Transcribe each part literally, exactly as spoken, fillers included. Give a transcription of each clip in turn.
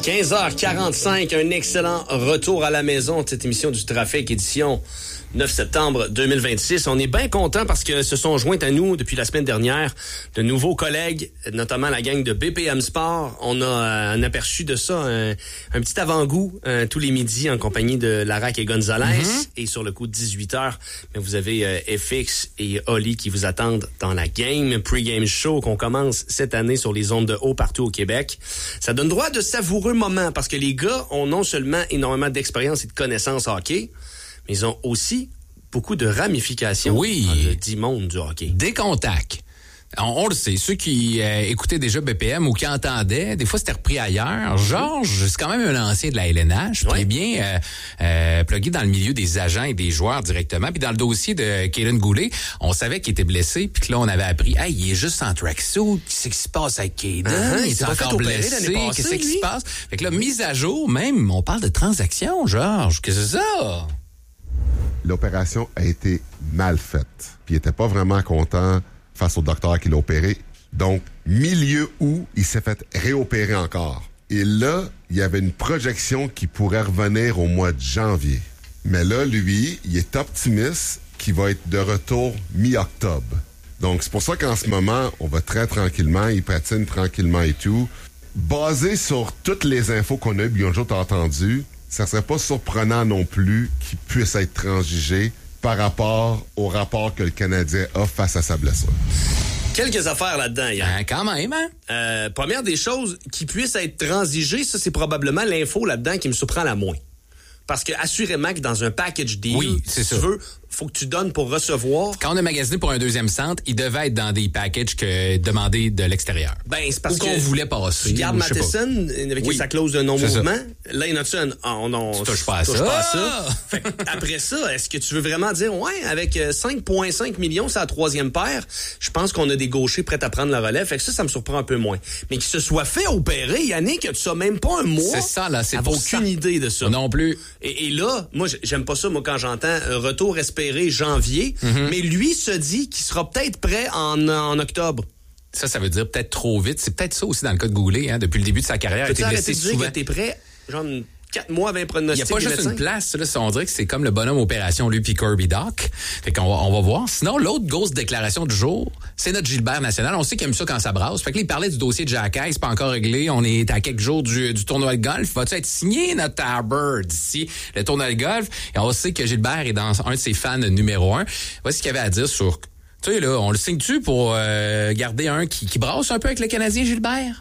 quinze heures quarante-cinq, un excellent retour à la maison de cette émission du Trafic, édition neuf septembre deux mille vingt-six. On est bien content parce que se sont joints à nous depuis la semaine dernière de nouveaux collègues, notamment la gang de B P M Sport. On a euh, un aperçu de ça, un, un petit avant-goût euh, tous les midis en compagnie de Larac et Gonzalez. Mm-hmm. Et sur le coup de dix-huit heures, mais vous avez euh, F X et Oli qui vous attendent dans la game. Pre-game show qu'on commence cette année sur les ondes de haut partout au Québec. Ça donne droit à de savoureux moments parce que les gars ont non seulement énormément d'expérience et de connaissances hockey, mais ils ont aussi beaucoup de ramifications oui. dans le dit monde du hockey. Des contacts. On, on le sait, ceux qui euh, écoutaient déjà B P M ou qui entendaient, des fois c'était repris ailleurs. Georges, c'est quand même un ancien de la L N H, ouais. qui est bien euh, euh, plugué dans le milieu des agents et des joueurs directement. Puis dans le dossier de Kaden Goulet, on savait qu'il était blessé, puis que là on avait appris, hey, il est juste en tracksuit, qu'est-ce qui se passe avec Kaden? Uh-huh, il est encore blessé, qu'est-ce qui se passe? Fait que là, mise à jour, même, on parle de transactions, Georges, qu'est-ce que c'est ça? L'opération a été mal faite. Puis il était pas vraiment content face au docteur qui l'a opéré. Donc, milieu août, il s'est fait réopérer encore. Et là, il y avait une projection qui pourrait revenir au mois de janvier. Mais là, lui, il est optimiste qu'il va être de retour mi-octobre. Donc, c'est pour ça qu'en ce moment, on va très tranquillement, il patine tranquillement et tout. Basé sur toutes les infos qu'on a eues, bien sûr, t'as entendu, ça serait pas surprenant non plus qu'il puisse être transigé par rapport au rapport que le Canadien a face à sa blessure. Quelques affaires là-dedans, Yann. Ben, quand même, hein? Euh, première des choses, qui puisse être transigé, ça, c'est probablement l'info là-dedans qui me surprend la moins. Parce que, assurément, que dans un package deal, oui, c'est si ça. tu veux, faut que tu donnes pour recevoir. Quand on a magasiné pour un deuxième centre, il devait être dans des packages que demandés de l'extérieur. Ben, c'est parce ou que qu'on voulait passer. Tu gardes Matheson avec oui. sa clause de non-mouvement. Là, il y en a-tu un... Oh, non, tu touches pas à touche ça. Pas à ça. Fait que, après ça, est-ce que tu veux vraiment dire, ouais, avec cinq virgule cinq millions, c'est la troisième paire, je pense qu'on a des gauchers prêts à prendre la relève. Fait que ça, ça me surprend un peu moins. Mais qu'il se soit fait opérer, Yannick, que tu sais même pas un mois. C'est ça, là, c'est pour aucune ça. idée de ça. Non plus. Et, et là, moi, j'aime pas ça, moi, quand j'entends euh, retour espéré janvier, mm-hmm. mais lui se dit qu'il sera peut-être prêt en, en octobre. Ça, ça veut dire peut-être trop vite. C'est peut-être ça aussi dans le cas de Goulet, hein, depuis le début de sa carrière. Peux-tu il a été blessé arrêter de dire souvent. que t'es prêt, genre quatre mois avant un pronostic? Il n'y a pas juste médecins. Une place, là, on dirait que c'est comme le bonhomme opération, lui, puis Kirby Doc. Fait qu'on va, on va voir. Sinon, l'autre grosse déclaration du jour, c'est notre Gilbert National. On sait qu'il aime ça quand ça brasse. Fait que là, il parlait du dossier de Jack Hayes, c'est pas encore réglé. On est à quelques jours du, du tournoi de golf. Va-tu être signé, notre Tabber, d'ici le tournoi de golf? Et on sait que Gilbert est dans un de ses fans numéro un. Voici ce qu'il avait à dire sur... Tu sais, là, on le signe-tu pour euh, garder un qui, qui brasse un peu avec le Canadien, Gilbert?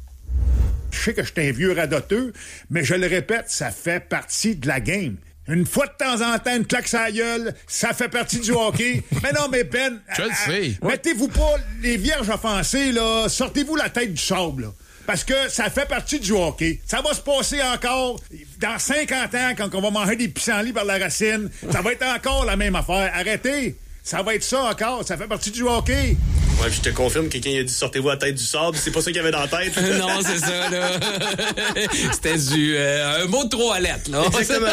Je sais que je suis un vieux radoteux, mais je le répète, ça fait partie de la game. Une fois de temps en temps, une claque sur la gueule, ça fait partie du hockey. Mais non, mais Ben, je le sais. Mettez-vous pas les vierges offensées, là. Sortez-vous la tête du sable, là. Parce que ça fait partie du hockey. Ça va se passer encore dans cinquante ans, quand on va manger des pissenlits par la racine. Ça va être encore la même affaire. Arrêtez. Ça va être ça encore. Ça fait partie du hockey. Ouais, puis je te confirme, quelqu'un a dit sortez-vous la tête du sable. C'est pas ça qu'il y avait dans la tête. Non, c'est ça, là. C'était du euh, un mot de trois lettres, là. Exactement.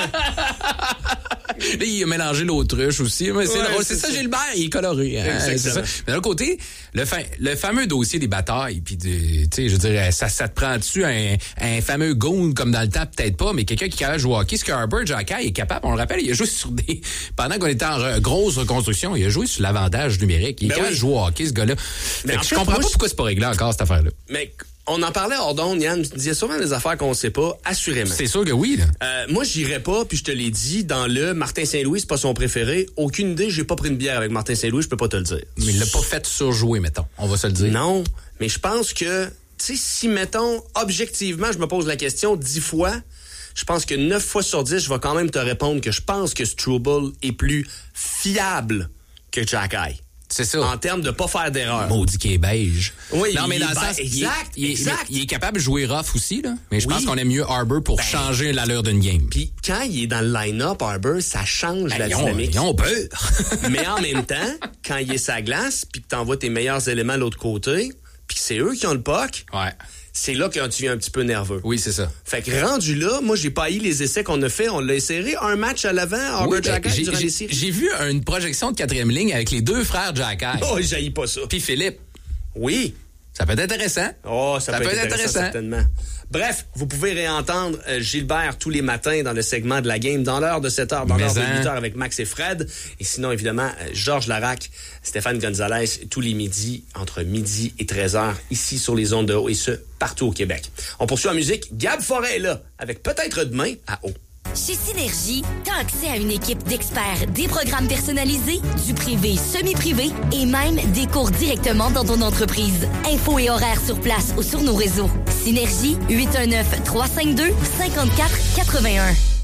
Là, il a mélangé l'autruche aussi. Mais c'est, ouais, c'est, c'est ça, ça, Gilbert, il est coloré. Hein, c'est ça. Mais d'un autre côté, le, fa- le fameux dossier des batailles, puis tu sais, je dirais, ça, ça te prend dessus un, un fameux goon comme dans le temps, peut-être pas, mais quelqu'un qui est capable de jouer au hockey. Ce que Harper Jacky est capable, on le rappelle, il a joué sur des... Pendant qu'on était en re- grosse reconstruction, il a joué sur l'avantage numérique. Il est ben capable oui. de jouer au hockey, ce gars-là. Mais fait que je comprends pas je... pourquoi c'est pas réglé encore, cette affaire-là. Mais... On en parlait hors d'onde, Yann. Il y a souvent des affaires qu'on sait pas, assurément. C'est sûr que oui, là. Euh, moi, j'irais pas, puis je te l'ai dit, dans le Martin Saint-Louis, c'est pas son préféré. Aucune idée, j'ai pas pris une bière avec Martin Saint-Louis, je peux pas te le dire. Mais il l'a pas fait surjouer, mettons. On va se le dire. Non, mais je pense que, tu sais, si, mettons, objectivement, je me pose la question dix fois, je pense que neuf fois sur dix, je vais quand même te répondre que je pense que Struble est plus fiable que Jack Hayes. C'est ça. En termes de pas faire d'erreur. Maudit qui est beige. Oui, non, mais dans le ben, sens, exact, il est, exact. Il est, il est capable de jouer rough aussi, là. Mais je oui. pense qu'on aime mieux Harbour pour ben, changer l'allure d'une game. Puis quand il est dans le line-up, Harbour, ça change ben, la ils dynamique. Ils ont peur. Mais en même temps, quand il est sa glace, puis que t'envoies tes meilleurs éléments de l'autre côté, puis que c'est eux qui ont le puck, ouais. c'est là que tu viens un petit peu nerveux. Oui, c'est ça. Fait que rendu là, moi, j'ai pas haï les essais qu'on a fait. On l'a essayé un match à l'avant, Harbour oui, ben, Jacky j'ai, durant j'ai, les séries. J'ai vu une projection de quatrième ligne avec les deux frères Jacky. Oh, j'haïs pas ça. Puis Philippe. Oui. Ça peut être intéressant. Oh, ça, ça peut, peut être être intéressant, intéressant. certainement. Bref, vous pouvez réentendre euh, Gilbert tous les matins dans le segment de la game, dans l'heure de sept heures, dans Mais l'heure de hein. huit heures avec Max et Fred. Et sinon, évidemment, euh, Georges Larac, Stéphane Gonzalez, tous les midis, entre midi et treize heures, ici sur les ondes de haut, et ce, partout au Québec. On poursuit en musique. Gab Forêt est là, avec peut-être demain à haut. Chez Synergie, t'as accès à une équipe d'experts, des programmes personnalisés, du privé, semi-privé et même des cours directement dans ton entreprise. Infos et horaires sur place ou sur nos réseaux. Synergie, huit un neuf, trois cinq deux, cinq quatre huit un.